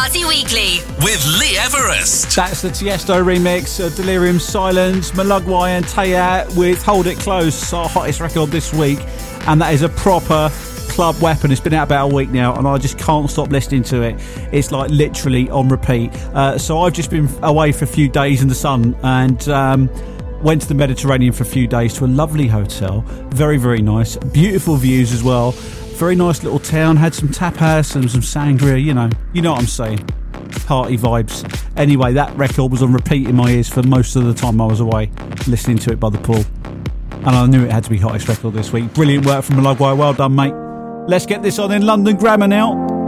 Party Weekly with Lee Everest. That's the Tiesto remix of Delirium Silence, Malugwai and Taya with Hold It Close, our hottest record this week. And that is a proper club weapon. It's been out about a week now and I just can't stop listening to it. It's like literally on repeat. So I've just been away for a few days in the sun and went to the Mediterranean for a few days to a lovely hotel. Very, very nice. Beautiful views as well. Very nice little town. Had some tapas and some sangria, you know what I'm saying. Party vibes. Anyway, that record was on repeat in my ears for most of the time I was away, listening to it by the pool. And I knew it had to be hottest record this week. Brilliant work from Malugwai. Well done, mate. Let's get this on in London Grammar now.